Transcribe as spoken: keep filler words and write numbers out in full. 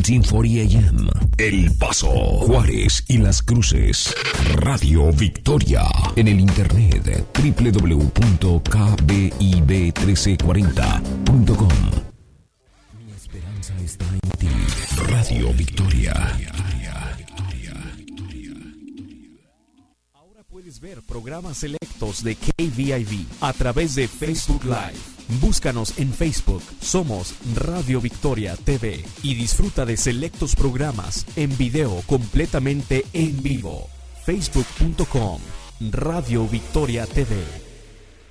diez cuarenta A M. El Paso, Juárez y Las Cruces. Radio Victoria. En el internet doble u doble u doble u punto k b i b uno tres cuatro cero punto com. Mi esperanza está en ti. Radio Victoria. Ahora puedes ver programas selectos de K V I V a través de Facebook Live. Búscanos en Facebook, somos Radio Victoria T V y disfruta de selectos programas en video completamente en vivo. facebook punto com, Radio Victoria T V.